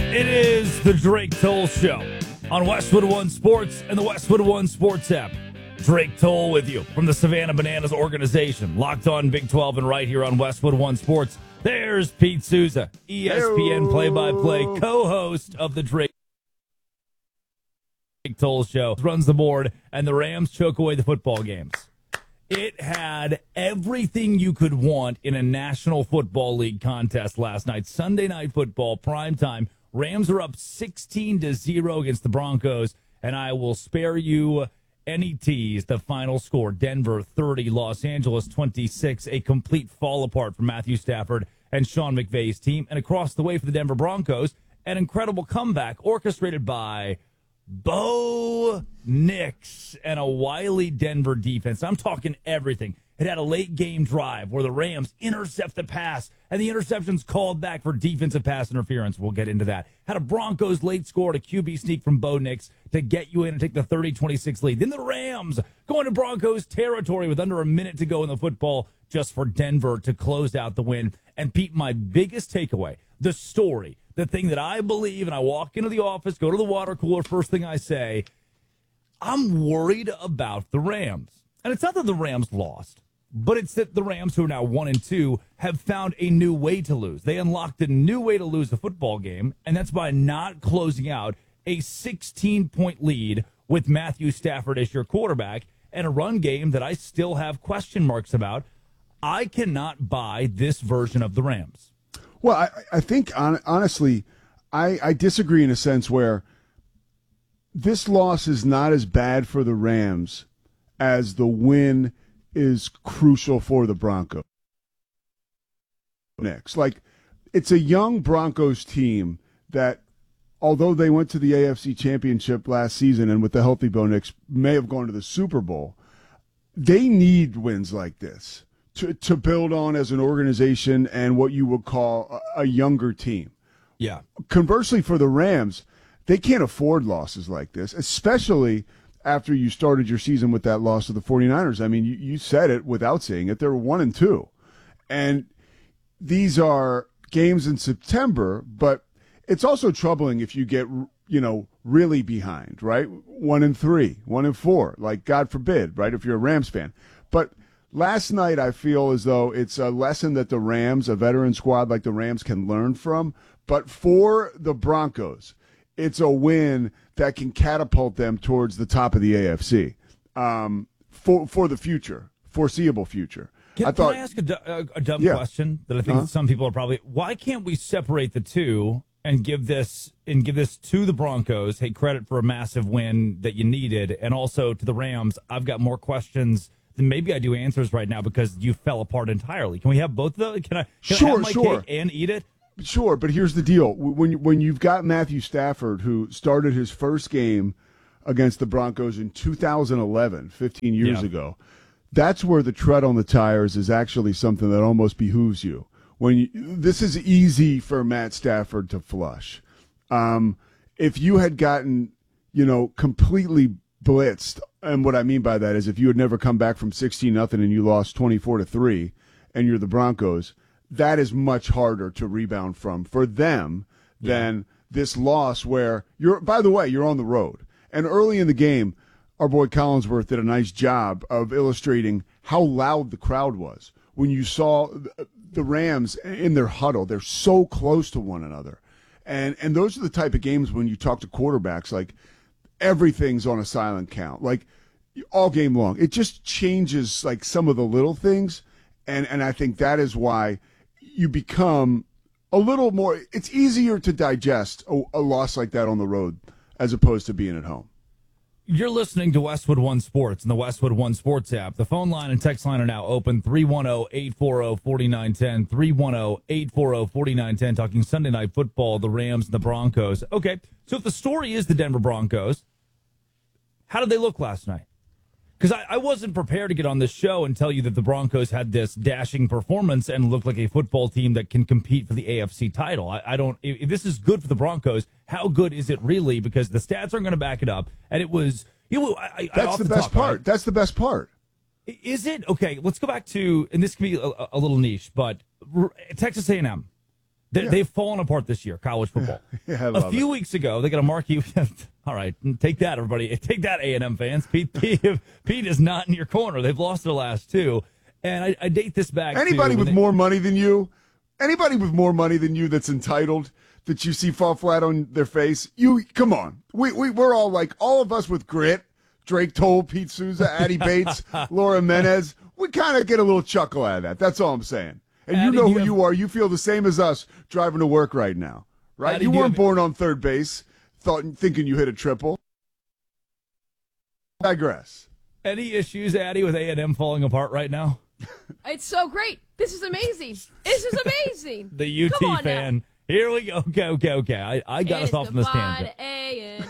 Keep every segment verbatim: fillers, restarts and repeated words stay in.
It is the Drake Toll Show on Westwood One Sports and the Westwood One Sports app. Drake Toll with you from the Savannah Bananas organization. Locked on Big twelve and right here on Westwood One Sports. There's Pete Souza, E S P N play-by-play co-host of the Drake Toll Show. Runs the board, and the Rams choke away the football games. It had everything you could want in a National Football League contest last night. Sunday Night Football, primetime. Rams are up sixteen to zero against the Broncos, and I will spare you any tease. The final score, Denver thirty, Los Angeles twenty-six, a complete fall apart for Matthew Stafford and Sean McVay's team. And across the way for the Denver Broncos, an incredible comeback orchestrated by Bo Nix and a wily Denver defense. I'm talking everything. It had a late game drive where the Rams intercept the pass, and the interception's called back for defensive pass interference. We'll get into that. Had a Broncos late score, a Q B sneak from Bo Nix to get you in and take the thirty twenty-six lead. Then the Rams going to Broncos territory with under a minute to go in the football just for Denver to close out the win. And Pete, my biggest takeaway, the story, the thing that I believe, and I walk into the office, go to the water cooler, first thing I say, I'm worried about the Rams. And it's not that the Rams lost, but it's that the Rams, who are now one and two, have found a new way to lose. They unlocked a new way to lose a football game, and that's by not closing out a sixteen-point lead with Matthew Stafford as your quarterback and a run game that I still have question marks about. I cannot buy this version of the Rams. Well, I, I think, on, honestly, I, I disagree in a sense where this loss is not as bad for the Rams as the win is crucial for the Broncos. Next, like, it's a young Broncos team that, although they went to the A F C Championship last season and with the healthy Bo Nix may have gone to the Super Bowl, they need wins like this to, to build on as an organization and what you would call a, a younger team. Yeah. Conversely, for the Rams, they can't afford losses like this, especially after you started your season with that loss to the 49ers. I mean, you, you said it without saying it. They're one and two. And these are games in September, but it's also troubling if you get, you know, really behind, right? One and three, one and four, like God forbid, right? If you're a Rams fan. But last night, I feel as though it's a lesson that the Rams, a veteran squad like the Rams, can learn from. But for the Broncos, it's a win that can catapult them towards the top of the A F C um, for for the future, foreseeable future. Can I, thought, can I ask a, a, a dumb yeah. question that I think uh-huh. some people are probably? Why can't we separate the two and give this and give this to the Broncos? Hey, credit for a massive win that you needed, and also to the Rams. I've got more questions than maybe I do answers right now because you fell apart entirely. Can we have both of those? Can I? Can sure, I have my sure. cake and eat it? Sure, but here's the deal. When when you've got Matthew Stafford, who started his first game against the Broncos in two thousand eleven, fifteen years yeah. ago, that's where the tread on the tires is actually something that almost behooves you. When you, this is easy for Matt Stafford to flush. Um, if you had gotten, you know, completely blitzed, and what I mean by that is if you had never come back from sixteen nothing and you lost twenty-four to three and you're the Broncos, that is much harder to rebound from for them yeah. than this loss where you're, by the way, you're on the road. And early in the game, our boy Collinsworth did a nice job of illustrating how loud the crowd was. When you saw the Rams in their huddle, they're so close to one another. And and those are the type of games when you talk to quarterbacks, like everything's on a silent count, like all game long. It just changes like some of the little things. And, and I think that is why you become a little more, it's easier to digest a, a loss like that on the road as opposed to being at home. You're listening to Westwood One Sports and the Westwood One Sports app. The phone line and text line are now open, three one zero, eight four zero, four nine one zero, three one zero, eight four zero, four nine one zero, talking Sunday Night Football, the Rams and the Broncos. Okay, so if the story is the Denver Broncos, how did they look last night? Because I, I wasn't prepared to get on this show and tell you that the Broncos had this dashing performance and looked like a football team that can compete for the A F C title. I, I don't. If, if this is good for the Broncos, how good is it really? Because the stats aren't going to back it up. And it was, you know, I, that's I the, the best top, part. Right? That's the best part. Is it? Okay, let's go back to, and this can be a, a little niche, but Texas A and M. They, Yeah. They've fallen apart this year, college football. Yeah, I a love few it. weeks ago, they got a marquee. All right, take that, everybody. Take that, A and M fans. Pete, Pete, Pete is not in your corner. They've lost their last two. And I, I date this back Anybody to with they, more money than you, anybody with more money than you that's entitled, that you see fall flat on their face, you come on. We, we, we're all like, all of us with grit, Drake Toll, Pete Souza, Addie Bates, Laura Menez, we kind of get a little chuckle out of that. That's all I'm saying. And Addie, you know do who you you have- are. You feel the same as us driving to work right now, right? Addie, you do you weren't have- born on third base, thought thinking you hit a triple. Digress. Any issues, Addie, with A and M falling apart right now? It's so great. This is amazing. This is amazing. The U T Come on fan. now. Here we go. Okay, okay, okay. I, I got us It's off on the this pod tangent. A and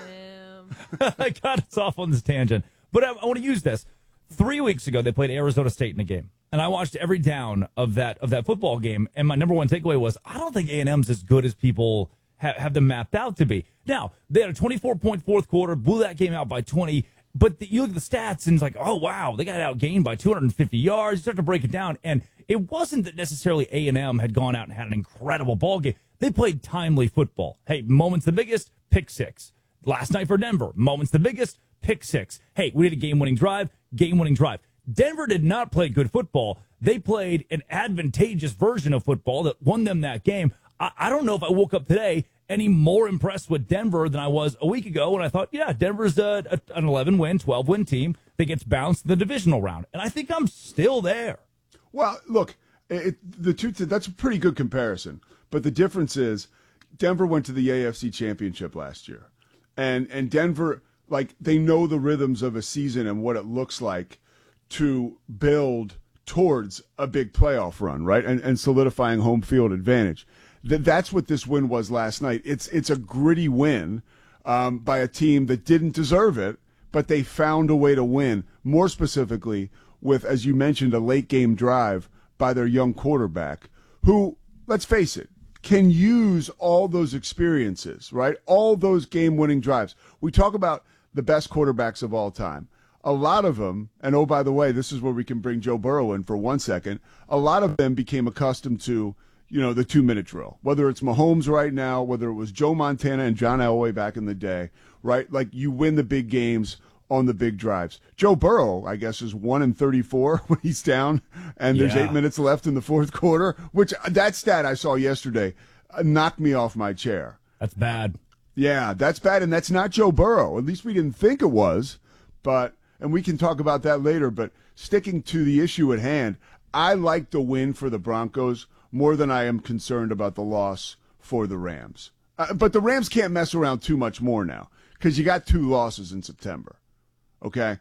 M. I got us off on this tangent. But I, I want to use this. Three weeks ago, they played Arizona State in a game. And I watched every down of that of that football game. And my number one takeaway was, I don't think A and M's as good as people ha- have them mapped out to be. Now, they had a twenty-four point fourth quarter, blew that game out by twenty. But the, you look at the stats, and it's like, oh, wow, they got outgained by two hundred fifty yards. You start to break it down. And it wasn't that necessarily A and M had gone out and had an incredible ball game. They played timely football. Hey, moments the biggest, pick six. Last night for Denver, moments the biggest, pick six. Hey, we had a game-winning drive, game-winning drive. Denver did not play good football. They played an advantageous version of football that won them that game. I, I don't know if I woke up today any more impressed with Denver than I was a week ago when I thought, yeah, Denver's a, a, an eleven-win, twelve-win team that gets bounced in the divisional round. And I think I'm still there. Well, look, it, the two that's a pretty good comparison. But the difference is Denver went to the A F C Championship last year. And and Denver, like, they know the rhythms of a season and what it looks like to build towards a big playoff run, right? And and solidifying home field advantage. That that's what this win was last night. It's it's a gritty win um, by a team that didn't deserve it, but they found a way to win. More specifically, with, as you mentioned, a late game drive by their young quarterback, who, let's face it, can use all those experiences, right? All those game-winning drives. We talk about the best quarterbacks of all time. A lot of them, and oh, by the way, this is where we can bring Joe Burrow in for one second. A lot of them became accustomed to, you know, the two-minute drill. Whether it's Mahomes right now, whether it was Joe Montana and John Elway back in the day, right? Like, you win the big games on the big drives. Joe Burrow, I guess, is one in thirty-four when he's down, and there's Yeah. eight minutes left in the fourth quarter, which that stat I saw yesterday uh, knocked me off my chair. That's bad. Yeah, that's bad, and that's not Joe Burrow. At least we didn't think it was, but and we can talk about that later. But sticking to the issue at hand, I like the win for the Broncos more than I am concerned about the loss for the Rams. Uh, but the Rams can't mess around too much more now because you got two losses in September. Okay?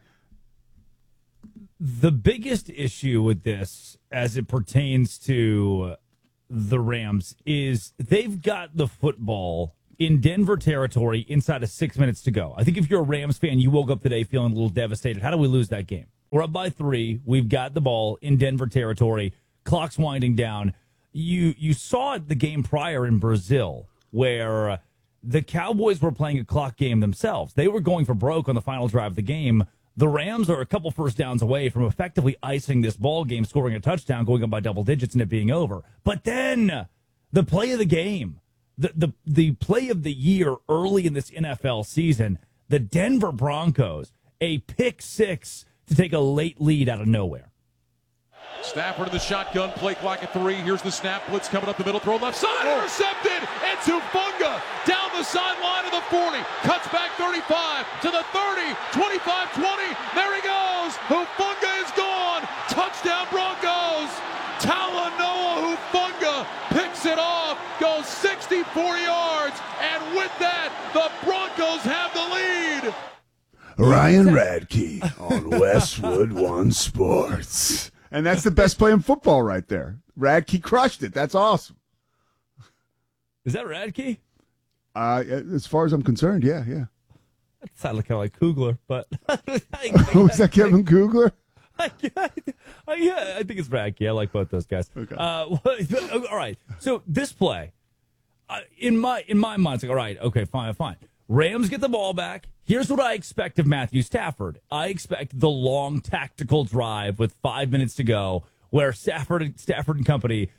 The biggest issue with this, as it pertains to the Rams, is they've got the football in Denver territory inside of six minutes to go. I think if you're a Rams fan, you woke up today feeling a little devastated. How do we lose that game? We're up by three. We've got the ball in Denver territory. Clock's winding down. You you saw it the game prior in Brazil where the Cowboys were playing a clock game themselves. They were going for broke on the final drive of the game. The Rams are a couple first downs away from effectively icing this ball game, scoring a touchdown, going up by double digits, and it being over. But then the play of the game, the the the play of the year early in this N F L season, the Denver Broncos, a pick six to take a late lead out of nowhere. Stafford in the shotgun, play clock at three. Here's the snap, blitz coming up the middle, throw left side, intercepted. It's Hufanga down the sideline of the forty, cuts back thirty-five to the thirty, twenty-five twenty. There he goes. Hufanga is gone. Touchdown Broncos. Talanoa Hufanga picks it off, goes sixty-four yards, and with that, the Broncos have the lead. Ryan Radke on Westwood One Sports. And that's the best play in football right there. Radke crushed it. That's awesome. Is that Radke? Uh, as far as I'm concerned, yeah, yeah. That sounded kind of like Kugler, but Was that Kevin Kugler? I, I, yeah, I think it's Radke. I like both those guys. Okay. Uh, all right. So this play, uh, in my in my mind, it's like, all right, okay, fine, fine. Rams get the ball back. Here's what I expect of Matthew Stafford. I expect the long tactical drive with five minutes to go, where Stafford, Stafford and company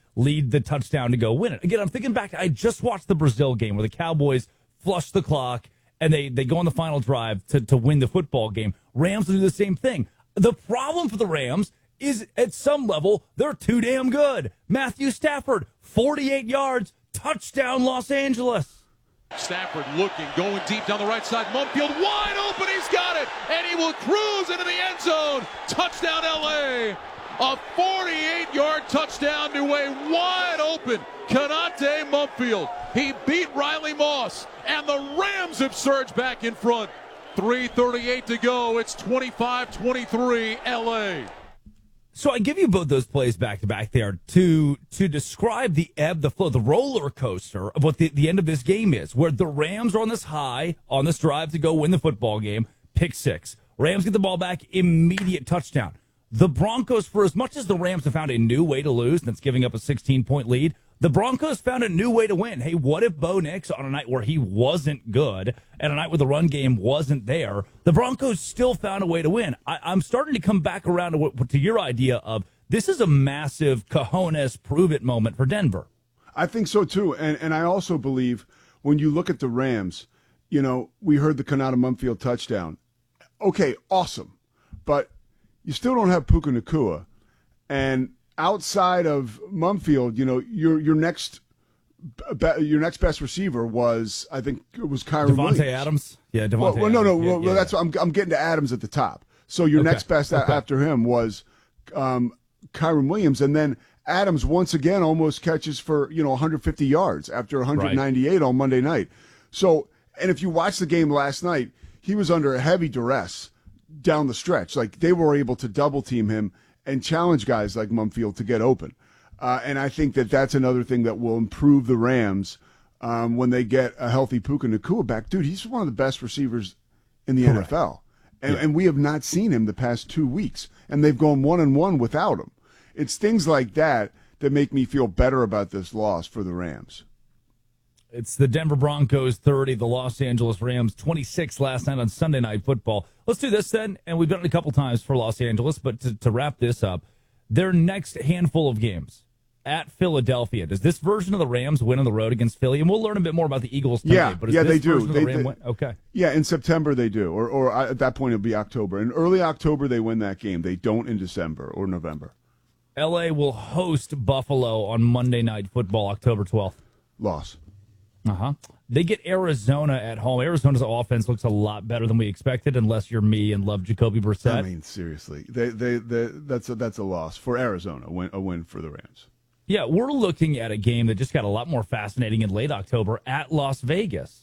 lead the touchdown to go win it. Again, I'm thinking back. I just watched the Brazil game where the Cowboys flush the clock and they, they go on the final drive to, to win the football game. Rams will do the same thing. The problem for the Rams is at some level, they're too damn good. Matthew Stafford, forty-eight yards, touchdown Los Angeles. Stafford looking, going deep down the right side. Mumfield wide open. He's got it. And he will cruise into the end zone. Touchdown L A. A forty-eight-yard touchdown to a wide open Konate Mumfield. He beat Riley Moss. And the Rams have surged back in front. three thirty-eight to go. It's twenty-five twenty-three L A. So I give you both those plays back to back there to to describe the ebb, the flow, the roller coaster of what the, the end of this game is, where the Rams are on this high, on this drive to go win the football game, pick six. Rams get the ball back, immediate touchdown. The Broncos, for as much as the Rams have found a new way to lose, and that's giving up a sixteen-point lead, the Broncos found a new way to win. Hey, what if Bo Nix, on a night where he wasn't good, and a night where the run game wasn't there, the Broncos still found a way to win? I, I'm starting to come back around to, what, to your idea of this is a massive cojones prove-it moment for Denver. I think so, too. And and I also believe when you look at the Rams, you know, we heard the Konata Mumfield touchdown. Okay, awesome. But you still don't have Puka Nacua. And outside of Mumfield, you know, your your next your next best receiver was, I think it was Kyron Devontae Williams. Adams. Yeah, Devontae well, well, no, no, Adams. Yeah, well, yeah, that's yeah. I'm I'm getting to Adams at the top. So your Okay. next best Okay. after him was um, Kyron Williams, and then Adams once again almost catches for you know one hundred fifty yards after one hundred ninety-eight right. on Monday night. So, and if you watch the game last night, he was under a heavy duress down the stretch. Like they were able to double team him and challenge guys like Mumfield to get open. Uh, and I think that that's another thing that will improve the Rams um, when they get a healthy Puka Nacua back. Dude, he's one of the best receivers in the Correct. N F L. And, yeah. and we have not seen him the past two weeks. And they've gone one and one without him. It's things like that that make me feel better about this loss for the Rams. It's the Denver Broncos thirty, the Los Angeles Rams twenty-six last night on Sunday Night Football. Let's do this then, and we've done it a couple times for Los Angeles, but to, to wrap this up, their next handful of games at Philadelphia. Does this version of the Rams win on the road against Philly? And we'll learn a bit more about the Eagles tonight. Yeah, but is yeah, this they do. version of the They, Ram they, win? Okay. Yeah, in September they do, or or at that point it'll be October. In early October they win that game. They don't in December or November. L A will host Buffalo on Monday Night Football, October twelfth. Loss. Uh-huh. They get Arizona at home. Arizona's offense looks a lot better than we expected, unless you're me and love Jacoby Brissett. I mean, seriously, they, they, they, that's a, that's a loss for Arizona. A win, a win for the Rams. Yeah, we're looking at a game that just got a lot more fascinating in late October at Las Vegas.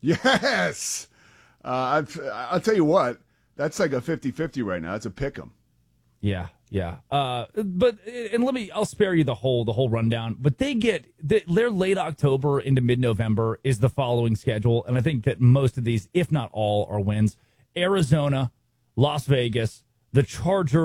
Yes, uh, I've, I'll tell you what. That's like a fifty-fifty right now. It's a pick 'em. Yeah, yeah. Uh, but and let me, I'll spare you the whole the whole rundown. But they get their late October into mid November is the following schedule, and I think that most of these, if not all, are wins. Arizona, Las Vegas, the Chargers.